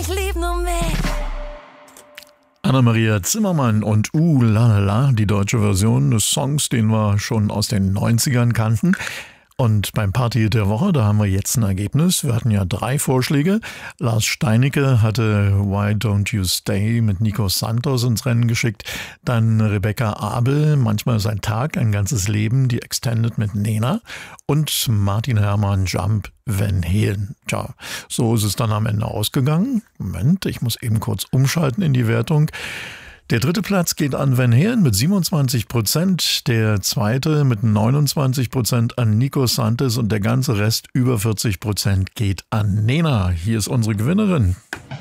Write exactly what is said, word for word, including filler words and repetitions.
lieb nur mich. Anna-Maria Zimmermann und Uh La La La, die deutsche Version des Songs, den wir schon aus den neunzigern kannten. Und beim Party der Woche, da haben wir jetzt ein Ergebnis. Wir hatten ja drei Vorschläge. Lars Steinicke hatte Why Don't You Stay mit Nico Santos ins Rennen geschickt. Dann Rebecca Abel, Manchmal sein Tag, ein ganzes Leben, die Extended mit Nena. Und Martin Hermann, Jump, Van Halen. Tja, so ist es dann am Ende ausgegangen. Moment, ich muss eben kurz umschalten in die Wertung. Der dritte Platz geht an Van Halen mit siebenundzwanzig Prozent, der zweite mit neunundzwanzig Prozent an Nico Santos und der ganze Rest über vierzig Prozent geht an Nena. Hier ist unsere Gewinnerin.